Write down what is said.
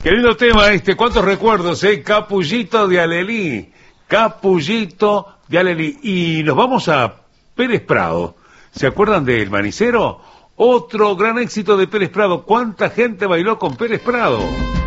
Qué lindo tema este, cuántos recuerdos, Capullito de Alelí. Capullito de Alelí. Y nos vamos a Pérez Prado. ¿Se acuerdan del Manicero? Otro gran éxito de Pérez Prado. ¿Cuánta gente bailó con Pérez Prado?